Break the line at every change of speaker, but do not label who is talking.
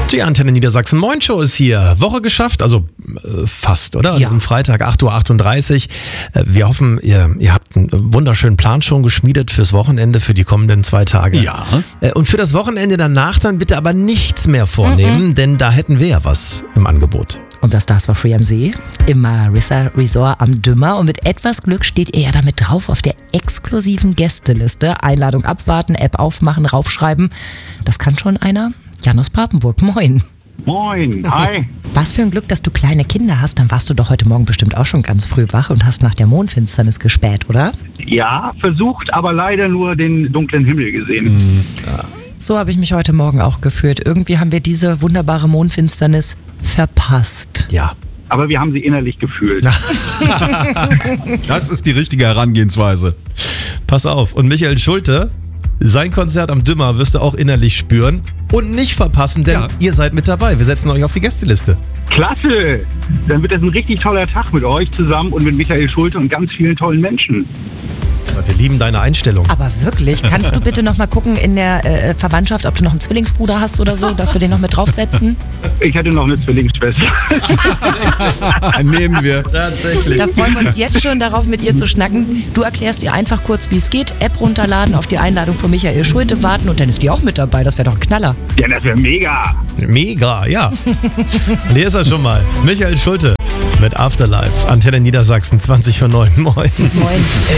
Die Antenne Niedersachsen Moin Show ist hier. Woche geschafft, also fast, oder? An diesem Freitag, 8:38 Uhr. Wir hoffen, ihr habt einen wunderschönen Plan schon geschmiedet fürs Wochenende, für die kommenden 2 Tage.
Ja.
Und für das Wochenende danach dann bitte aber nichts mehr vornehmen, denn da hätten wir ja was im Angebot.
Unser Stars for Free am See im Marissa Resort am Dümmer. Und mit etwas Glück steht ihr ja damit drauf auf der exklusiven Gästeliste. Einladung abwarten, App aufmachen, raufschreiben. Das kann schon einer. Jan aus Papenburg, moin.
Moin, hi.
Was für ein Glück, dass du kleine Kinder hast. Dann warst du doch heute Morgen bestimmt auch schon ganz früh wach und hast nach der Mondfinsternis gespäht, oder?
Ja, versucht, aber leider nur den dunklen Himmel gesehen.
So habe ich mich heute Morgen auch gefühlt. Irgendwie haben wir diese wunderbare Mondfinsternis verpasst.
Ja.
Aber wir haben sie innerlich gefühlt.
Das ist die richtige Herangehensweise.
Pass auf. Und Michael Schulte, sein Konzert am Dümmer wirst du auch innerlich spüren und nicht verpassen, denn ihr seid mit dabei. Wir setzen euch auf die Gästeliste.
Klasse! Dann wird das ein richtig toller Tag mit euch zusammen und mit Michael Schulte und ganz vielen tollen Menschen.
Wir lieben deine Einstellung.
Aber wirklich, kannst du bitte noch mal gucken in der Verwandtschaft, ob du noch einen Zwillingsbruder hast oder so, dass wir den noch mit draufsetzen?
Ich hatte noch eine Zwillingsschwester.
Nehmen wir. Tatsächlich.
Da freuen wir uns jetzt schon darauf, mit ihr zu schnacken. Du erklärst ihr einfach kurz, wie es geht, App runterladen, auf die Einladung von Michael Schulte warten und dann ist die auch mit dabei. Das wäre doch ein Knaller.
Ja, das wäre mega.
Mega, ja. Und hier ist er schon mal. Michael Schulte mit Afterlife. Antenne Niedersachsen, 20:09. Moin.
Moin.